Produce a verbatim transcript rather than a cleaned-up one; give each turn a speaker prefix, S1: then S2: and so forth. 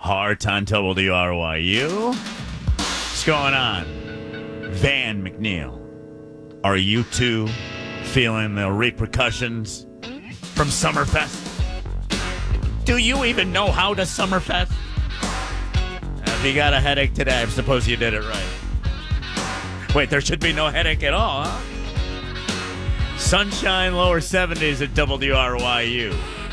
S1: Hart on W R Y U. What's going on? Van McNeil. Are you two feeling the repercussions from Summerfest? Do you even know how to Summerfest? If you got a headache today, I suppose you did it right. Wait, there should be no headache at all, huh? Sunshine, lower seventies at W R Y U.